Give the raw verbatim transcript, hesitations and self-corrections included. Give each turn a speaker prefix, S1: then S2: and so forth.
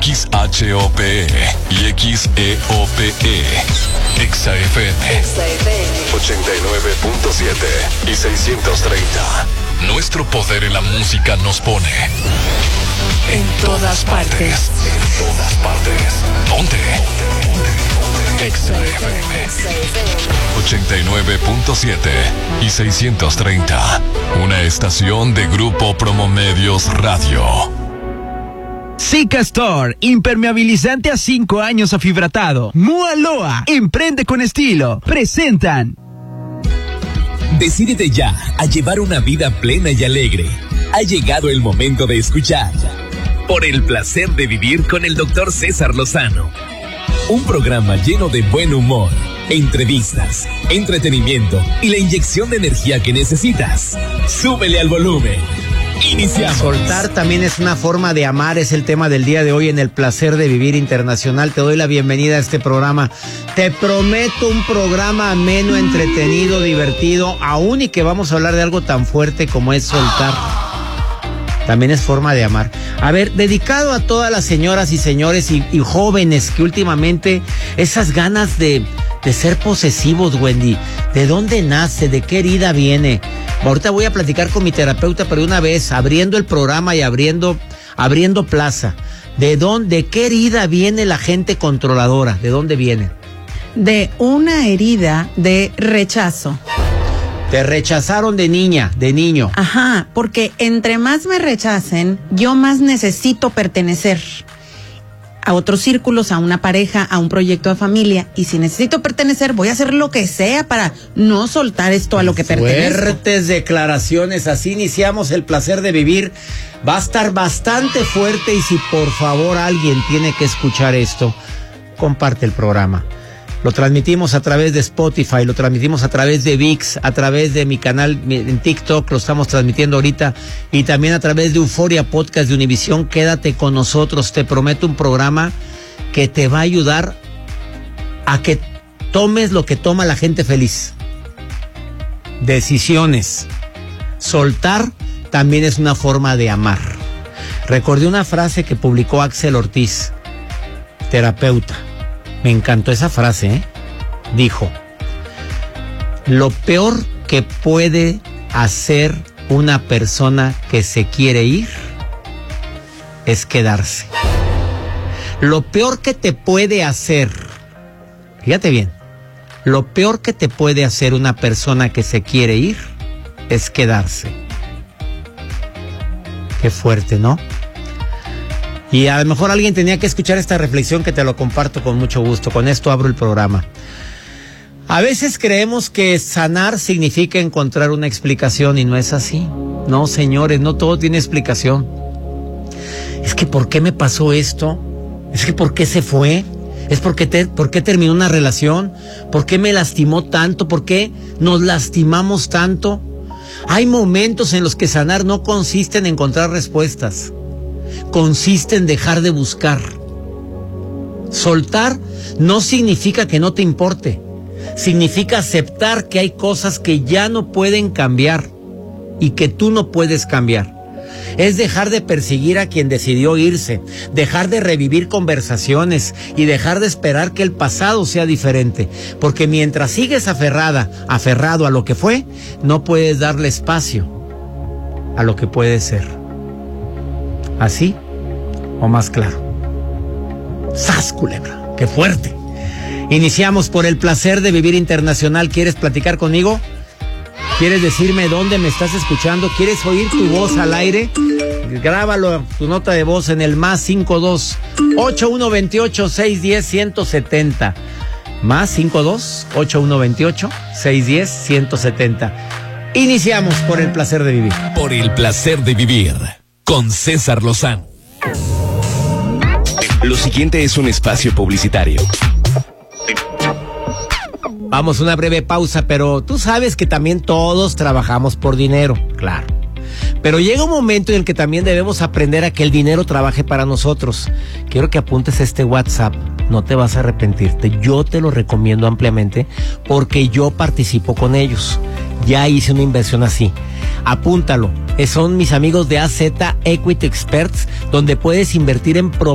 S1: X H O P E y X E O P E. Exa F M ochenta y nueve punto siete y seiscientos treinta. Nuestro poder en la música nos pone en todas partes. En todas partes. Ponte. Exa F M ochenta y nueve punto siete y seiscientos treinta. Una estación de Grupo Promomedios Radio.
S2: Zika Store, impermeabilizante a cinco años afibratado. Mualoa, emprende con estilo. Presentan.
S3: Decídete ya a llevar una vida plena y alegre. Ha llegado el momento de escuchar Por el placer de vivir con el doctor César Lozano. Un programa lleno de buen humor, entrevistas, entretenimiento y la inyección de energía que necesitas. Súbele al volumen. Iniciamos.
S4: Soltar también es una forma de amar, es el tema del día de hoy en el Placer de Vivir Internacional. Te doy la bienvenida a este programa. Te prometo un programa ameno, entretenido, divertido, aún y que vamos a hablar de algo tan fuerte como es soltar. También es forma de amar. A ver, dedicado a todas las señoras y señores y, y jóvenes que últimamente esas ganas de, de ser posesivos, Wendy, ¿de dónde nace? ¿De qué herida viene? Ahorita voy a platicar con mi terapeuta, pero una vez, abriendo el programa y abriendo, abriendo plaza. ¿De dónde, de qué herida viene la gente controladora? ¿De dónde viene?
S5: De una herida de rechazo.
S4: Te rechazaron de niña, de niño.
S5: Ajá, porque entre más me rechacen, yo más necesito pertenecer a otros círculos, a una pareja, a un proyecto de familia. Y si necesito pertenecer, voy a hacer lo que sea para no soltar esto a lo que pertenezco.
S4: Fuertes declaraciones, así iniciamos el Placer de Vivir. Va a estar bastante fuerte y si por favor alguien tiene que escuchar esto, comparte el programa. Lo transmitimos a través de Spotify, lo transmitimos a través de ViX, a través de mi canal en TikTok, lo estamos transmitiendo ahorita, y también a través de Euforia Podcast de Univisión. Quédate con nosotros, te prometo un programa que te va a ayudar a que tomes lo que toma la gente feliz. Decisiones. Soltar también es una forma de amar. Recordé una frase que publicó Axel Ortiz, terapeuta. Me encantó esa frase, ¿eh? Dijo: lo peor que puede hacer una persona que se quiere ir es quedarse. Lo peor que te puede hacer, fíjate bien, lo peor que te puede hacer una persona que se quiere ir es quedarse. Qué fuerte, ¿no? Y a lo mejor alguien tenía que escuchar esta reflexión que te lo comparto con mucho gusto. Con esto abro el programa. A veces creemos que sanar significa encontrar una explicación y no es así. No, señores, no todo tiene explicación. Es que ¿por qué me pasó esto? Es que ¿por qué se fue? Es porque te, ¿por qué terminó una relación? ¿Por qué me lastimó tanto? ¿Por qué nos lastimamos tanto? Hay momentos en los que sanar no consiste en encontrar respuestas. Consiste en dejar de buscar. Soltar no significa que no te importe. Significa aceptar que hay cosas que ya no pueden cambiar y que tú no puedes cambiar. Es dejar de perseguir a quien decidió irse, dejar de revivir conversaciones y dejar de esperar que el pasado sea diferente. Porque mientras sigues aferrada, aferrado a lo que fue, no puedes darle espacio a lo que puede ser. ¿Así o más claro? ¡Sas, culebra! ¡Qué fuerte! Iniciamos por el Placer de Vivir Internacional. ¿Quieres platicar conmigo? ¿Quieres decirme dónde me estás escuchando? ¿Quieres oír tu voz al aire? Grábalo, tu nota de voz en el más cinco dos ocho uno dos ocho seis uno cero uno siete cero. Más cinco dos ocho uno dos ocho seis uno cero uno siete cero. Iniciamos por el Placer de Vivir.
S3: Por el Placer de Vivir con César Lozano. Lo siguiente es un espacio publicitario.
S4: Vamos a una breve pausa, pero tú sabes que también todos trabajamos por dinero, claro. Pero llega un momento en el que también debemos aprender a que el dinero trabaje para nosotros. Quiero que apuntes este WhatsApp, no te vas a arrepentirte. Yo te lo recomiendo ampliamente porque yo participo con ellos. Ya hice una inversión así. Apúntalo. Son mis amigos de A Z Equity Experts, donde puedes invertir en